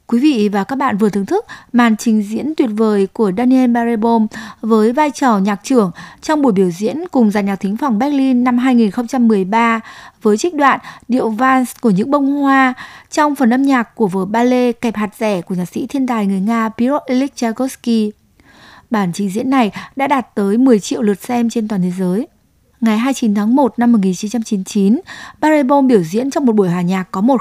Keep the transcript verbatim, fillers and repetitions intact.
Quý vị và các bạn vừa thưởng thức màn trình diễn tuyệt vời của Daniel Barenboim với vai trò nhạc trưởng trong buổi biểu diễn cùng dàn nhạc thính phòng Berlin năm hai nghìn không trăm mười ba với trích đoạn điệu vals của những bông hoa trong phần âm nhạc của vở ballet Kẹp hạt dẻ của nhạc sĩ thiên tài người Nga Pyotr Ilyich Tchaikovsky. Bản trình diễn này đã đạt tới mười triệu lượt xem trên toàn thế giới. Ngày hai mươi chín tháng một năm một nghìn chín trăm chín mươi chín, Barenboim biểu diễn trong một buổi hòa nhạc có một